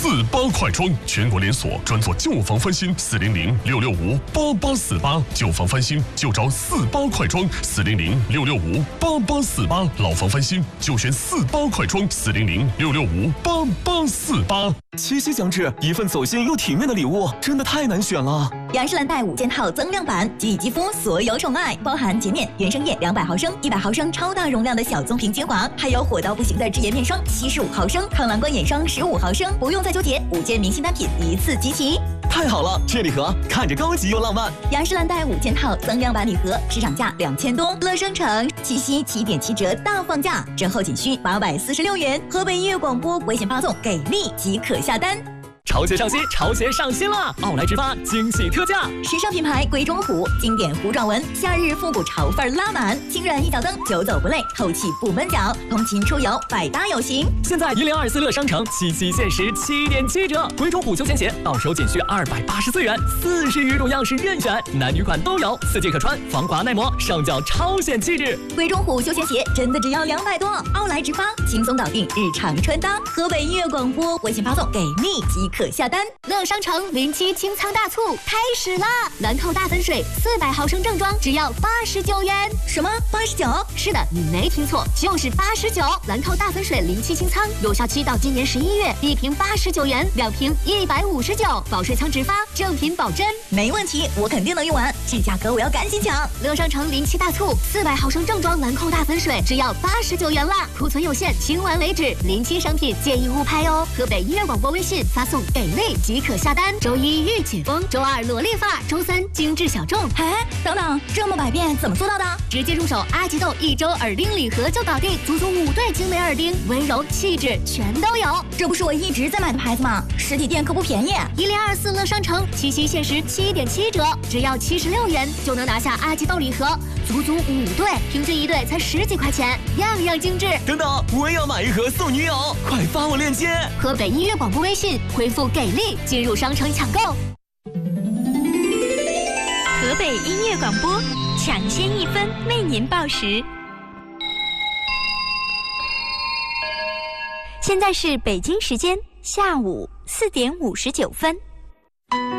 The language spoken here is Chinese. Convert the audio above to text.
48快装，全国连锁，专做旧房翻新，400-665-8848，旧房翻新就找48快装，400-665-8848，老房翻新就选48快装，400-665-8848。 七夕将至，一份走心又体面的礼物，真的太难选了。 雅诗兰黛5件套增量版，给予肌肤所有宠爱，包含洁面、原生液200毫升、100毫升超大容量的小棕瓶精华，还有火到不行的智颜面霜75毫升、抗蓝光眼霜15毫升，不用再纠结，5件明星单品一次集齐。 太好了，这礼盒看着高级又浪漫。 雅诗兰黛5件套增量版礼盒，市场价2000多，乐商城七夕7.7折大放价，折后仅需846元。河北音乐广播微信发送给力即可下单。 潮鞋上新，潮鞋上新了！奥莱直发惊喜特价， 时尚品牌贵中虎经典糊状纹，夏日复古潮范拉满，轻软一脚蹬，久走不累，透气不闷脚，通勤出游百搭有型。 现在1024乐商城七夕限时7.7折，贵中虎休闲鞋到手仅需284元，40余种样式任选，男女款都有，4季可穿，防滑耐磨，上脚超显气质。 贵中虎休闲鞋真的只要200多，奥莱直发轻松搞定日常穿搭。河北音乐广播微信发送给力即可下单。 乐商城07清仓大促开始了，兰蔻大粉水400毫升正装只要89元。 什么89？ 是的，你没听错，就是89。兰蔻大粉水07清仓，有效期到今年11月，1瓶89元，2瓶159，保水仓直发，正品保真。 没问题，我肯定能用完，这价格我要赶紧抢。 乐商城07大促，400毫升正装兰蔻大粉水只要89元了，库存有限，清完为止。07商品建议勿拍哦。河北音乐广播微信发送给力即可下单。周一御姐风，周二萝莉发，周三精致小众。 哎，等等，这么百变怎么做到的？ 直接入手阿吉豆1周耳钉礼盒就搞定，足足5对精美耳钉，温柔气质全都有。 这不是我一直在买的牌子吗？实体店可不便宜。 1024乐商城七夕限时7.7折，只要76元就能拿下阿吉豆礼盒，足足5对，平均1对才10几块钱，样样精致。 等等，我也要买一盒送女友，快发我链接。 河北音乐广播微信回复给力进入商城抢购。 河北音乐广播抢先1分为您报时。现在是北京时间下午4点59分。